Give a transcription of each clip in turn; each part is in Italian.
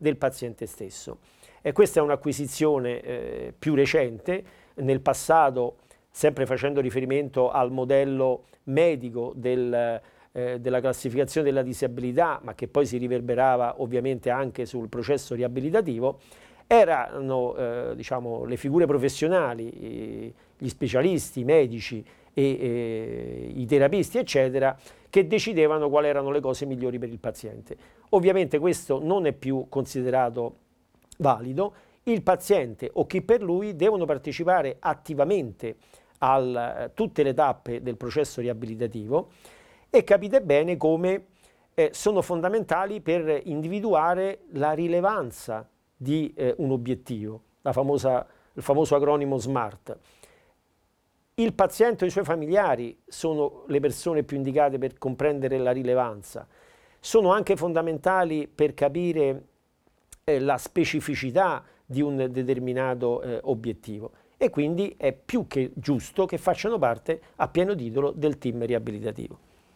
del paziente stesso. E questa è un'acquisizione più recente. Nel passato, sempre facendo riferimento al modello medico della classificazione della disabilità, ma che poi si riverberava ovviamente anche sul processo riabilitativo, erano diciamo, le figure professionali, gli specialisti, i medici e i terapisti, eccetera, che decidevano quali erano le cose migliori per il paziente. Ovviamente questo non è più considerato valido. Il paziente o chi per lui devono partecipare attivamente a tutte le tappe del processo riabilitativo e capite bene come sono fondamentali per individuare la rilevanza di un obiettivo, il famoso acronimo SMART. Il paziente o i suoi familiari sono le persone più indicate per comprendere la rilevanza. Sono anche fondamentali per capire la specificità di un determinato obiettivo e quindi è più che giusto che facciano parte a pieno titolo del team riabilitativo.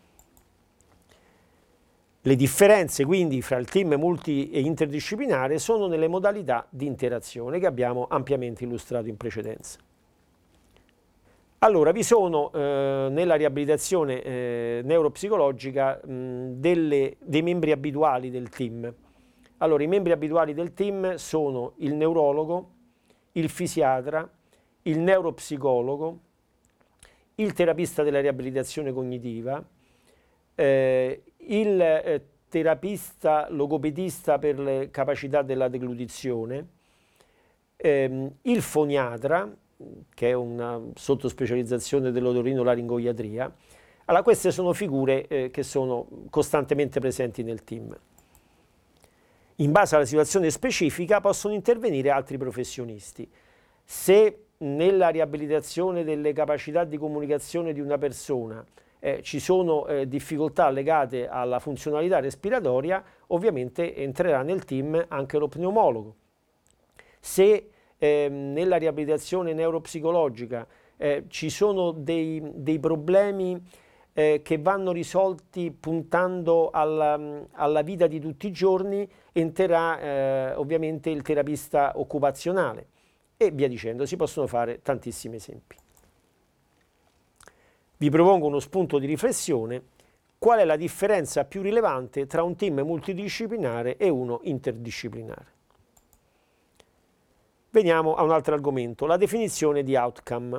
Le differenze quindi fra il team multi e interdisciplinare sono nelle modalità di interazione che abbiamo ampiamente illustrato in precedenza. Allora, vi sono nella riabilitazione neuropsicologica dei membri abituali del team. Allora, i membri abituali del team sono il neurologo, il fisiatra, il neuropsicologo, il terapista della riabilitazione cognitiva, il terapista logopedista per le capacità della deglutizione, il foniatra, che è una sottospecializzazione dell'otorinolaringoiatria. Allora, queste sono figure che sono costantemente presenti nel team. In base alla situazione specifica possono intervenire altri professionisti. Se nella riabilitazione delle capacità di comunicazione di una persona ci sono difficoltà legate alla funzionalità respiratoria, ovviamente entrerà nel team anche lo pneumologo. Se nella riabilitazione neuropsicologica ci sono dei problemi che vanno risolti puntando alla vita di tutti i giorni, entrerà ovviamente il terapista occupazionale e via dicendo, si possono fare tantissimi esempi. Vi propongo uno spunto di riflessione: qual è la differenza più rilevante tra un team multidisciplinare e uno interdisciplinare? Veniamo a un altro argomento, la definizione di outcome.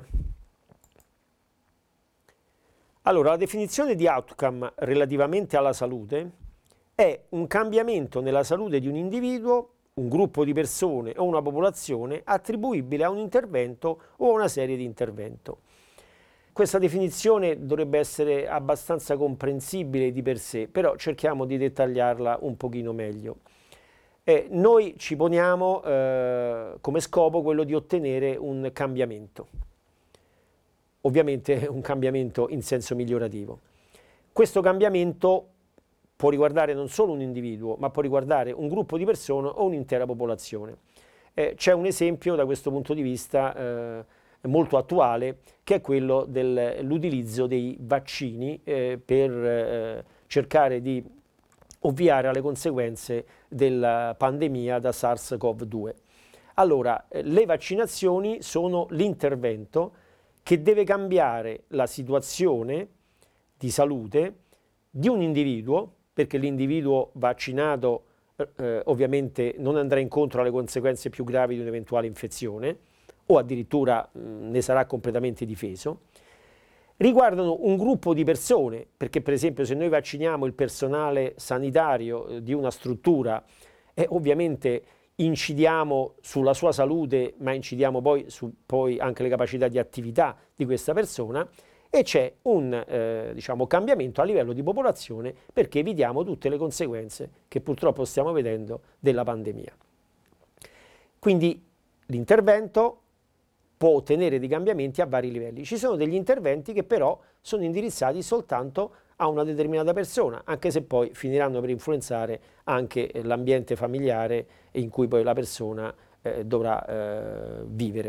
Allora, la definizione di outcome relativamente alla salute è un cambiamento nella salute di un individuo, un gruppo di persone o una popolazione attribuibile a un intervento o a una serie di intervento. Questa definizione dovrebbe essere abbastanza comprensibile di per sé, però cerchiamo di dettagliarla un pochino meglio. Noi ci poniamo come scopo quello di ottenere un cambiamento, ovviamente un cambiamento in senso migliorativo. Questo cambiamento può riguardare non solo un individuo, ma può riguardare un gruppo di persone o un'intera popolazione. C'è un esempio da questo punto di vista molto attuale, che è quello dell'utilizzo dei vaccini per cercare di ovviare alle conseguenze della pandemia da SARS-CoV-2. Allora, le vaccinazioni sono l'intervento che deve cambiare la situazione di salute di un individuo, perché l'individuo vaccinato ovviamente non andrà incontro alle conseguenze più gravi di un'eventuale infezione o addirittura ne sarà completamente difeso. Riguardano un gruppo di persone, perché per esempio se noi vacciniamo il personale sanitario di una struttura, ovviamente incidiamo sulla sua salute, ma incidiamo poi su anche le capacità di attività di questa persona, e c'è un diciamo, cambiamento a livello di popolazione perché evitiamo tutte le conseguenze che purtroppo stiamo vedendo della pandemia. Quindi l'intervento può ottenere dei cambiamenti a vari livelli. Ci sono degli interventi che però sono indirizzati soltanto a una determinata persona, anche se poi finiranno per influenzare anche l'ambiente familiare in cui poi la persona dovrà vivere.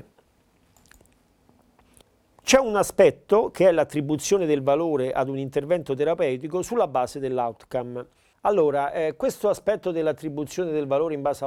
C'è un aspetto che è l'attribuzione del valore ad un intervento terapeutico sulla base dell'outcome. Allora, questo aspetto dell'attribuzione del valore in base